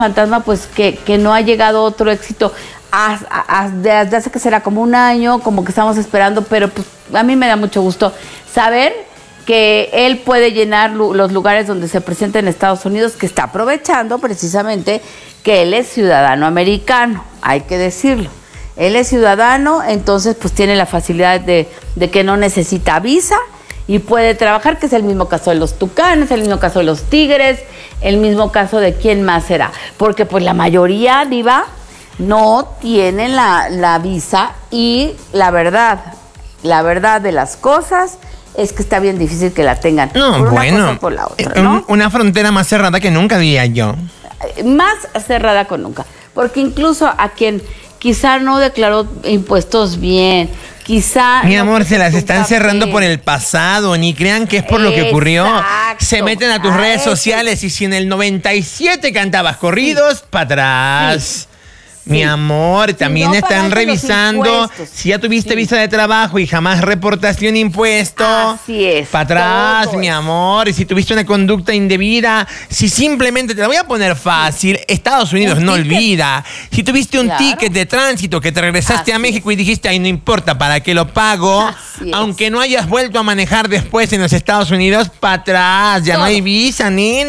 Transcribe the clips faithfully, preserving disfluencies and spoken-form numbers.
fantasma, pues que, que no ha llegado otro éxito desde hace que será como un año, como que estamos esperando, pero pues a mí me da mucho gusto saber que él puede llenar los lugares donde se presenta en Estados Unidos, que está aprovechando precisamente que él es ciudadano americano, hay que decirlo. Él es ciudadano, entonces pues tiene la facilidad de, de que no necesita visa y puede trabajar, que es el mismo caso de los Tucanes, el mismo caso de los Tigres, el mismo caso de quién más será. Porque pues la mayoría, Diva, no tienen la, la visa y la verdad, la verdad de las cosas es que está bien difícil que la tengan. No, por una bueno, cosa o por la otra, ¿no? Una frontera más cerrada que nunca, diría yo. Más cerrada que nunca. Porque incluso a quien quizá no declaró impuestos bien, quizá... Mi amor, no se las están papel. cerrando por el pasado, ni crean que es por lo que ocurrió. Exacto. Se meten a tus A redes eso. sociales y si en el noventa y siete cantabas corridos, sí, para atrás. Sí. Mi Sí. amor, también no están pagaste los revisando impuestos. si ya tuviste Sí. visa de trabajo y jamás reportaste un impuesto. Así es. Para atrás, Todo mi eso. amor. Y si tuviste una conducta indebida, si simplemente, te la voy a poner fácil, Estados Unidos Un no ticket. olvida. Si tuviste un Claro. ticket de tránsito que te regresaste Así a México y dijiste, ay, no importa, ¿para qué lo pago? Así es. Aunque no hayas vuelto a manejar después en los Estados Unidos, para atrás. Ya Todo. no hay visa,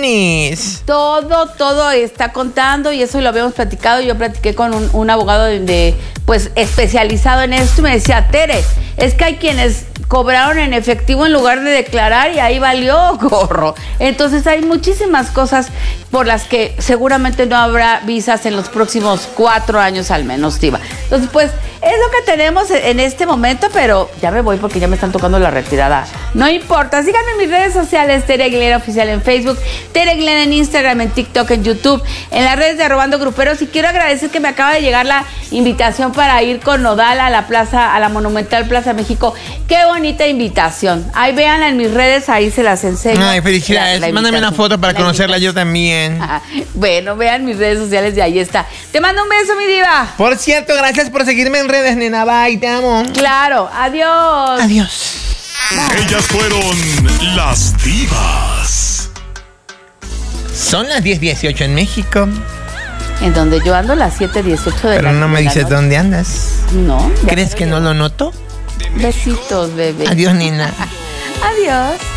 nenes. Todo, todo está contando y eso lo habíamos platicado. Yo platiqué con un, un abogado de, de, pues especializado en esto y me decía, Tere, es que hay quienes cobraron en efectivo en lugar de declarar y ahí valió gorro. Entonces hay muchísimas cosas por las que seguramente no habrá visas en los próximos cuatro años al menos, Diva. Entonces, pues, es lo que tenemos en este momento, pero ya me voy porque ya me están tocando la retirada. No importa, síganme en mis redes sociales, Tere Aguilera Oficial en Facebook, Tere Aguilera en Instagram, en TikTok, en YouTube, en las redes de Arrobando Gruperos. Y quiero agradecer que me acaba de llegar la invitación para ir con Nodal a la plaza, a la Monumental Plaza México. Qué bonita invitación. Ahí véanla en mis redes, ahí se las enseño. Ay, felicidades. La- la Mándame una invitación. foto para La conocerla yo invitación. también. Ajá. Bueno, vean mis redes sociales y ahí está. Te mando un beso, mi diva. Por cierto, gracias por seguirme en redes, nena. Bye, te amo. Claro, adiós. Adiós. Ellas fueron las divas. Son las diez dieciocho en México, En donde yo ando las siete dieciocho de la pero no me de la dices noche. dónde andas. No. ya ¿Crees me que no lo noto? Besitos, bebé. Adiós, nena. Adiós.